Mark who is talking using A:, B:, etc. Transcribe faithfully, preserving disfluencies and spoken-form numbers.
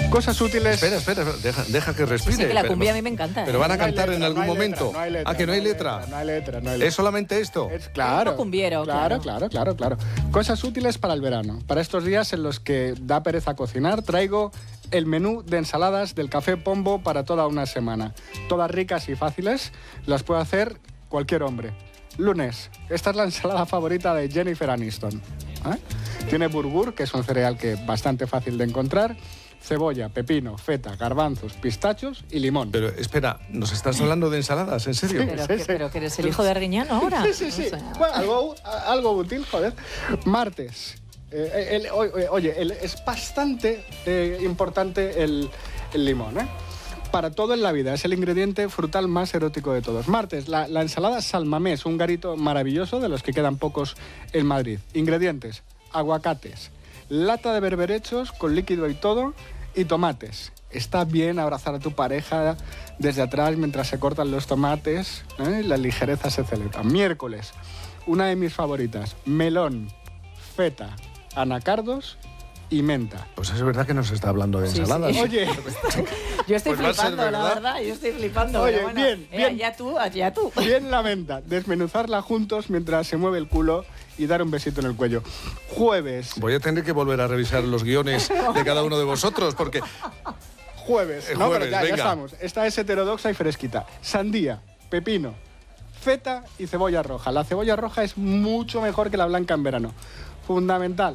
A: Cosas útiles...
B: Espera, espera, deja, deja que respire.
C: Sí, sí, que la
B: pero-
C: cumbia a mí me encanta.
B: Pero van a
A: No hay
B: cantar
A: letra,
B: en
A: no
B: algún
A: hay letra,
B: momento.
A: no hay letra,
B: ¿Ah, que no hay
A: no hay
B: letra?
A: letra, no hay letra, no hay letra.
B: ¿Es solamente esto?
A: Es, claro,
C: Un poco cumbiero,
A: claro,
C: claro.
A: claro, claro, claro. Cosas útiles para el verano. Para estos días en los que da pereza cocinar, traigo el menú de ensaladas del Café Pombo para toda una semana. Todas ricas y fáciles, las puede hacer cualquier hombre. Lunes, esta es la ensalada favorita de Jennifer Aniston. ¿Eh? Tiene burgur, que es un cereal que bastante fácil de encontrar, cebolla, pepino, feta, garbanzos, pistachos y limón.
B: Pero espera, ¿nos estás hablando de ensaladas? ¿En serio?
C: Pero,
A: Sí,
C: que,
A: sí.
C: pero que eres el hijo de Arguiñano ahora.
A: Sí, sí, sí.
C: O sea,
A: Bueno, algo, algo útil, joder. Martes. Eh, el- o- oye, el- es bastante eh, importante el, el limón, ¿eh? Para todo en la vida, es el ingrediente frutal más erótico de todos. Martes, la, la ensalada salmamés, un garito maravilloso de los que quedan pocos en Madrid. Ingredientes, aguacates, lata de berberechos con líquido y todo, y tomates. Está bien abrazar a tu pareja desde atrás mientras se cortan los tomates, ¿eh? La ligereza se celebra. Miércoles, una de mis favoritas, melón, feta, anacardos y menta.
B: Pues es verdad que nos está hablando de
C: Sí,
B: ensaladas.
C: sí.
A: Oye,
C: yo estoy
B: Pues va a ser
C: flipando, la
B: verdad.
C: verdad. Yo estoy flipando.
A: Oye,
C: pero bueno,
A: bien,
C: eh,
A: bien.
C: Ya tú, ya tú.
A: bien la menta, desmenuzarla juntos mientras se mueve el culo y dar un besito en el cuello. Jueves,
B: Voy a tener que volver a revisar los guiones de cada uno de vosotros, porque...
A: jueves,
B: Eh,
A: no,
B: jueves,
A: pero ya, ya
B: venga.
A: estamos. Esta es heterodoxa y fresquita. Sandía, pepino, feta y cebolla roja. La cebolla roja es mucho mejor que la blanca en verano. Fundamental.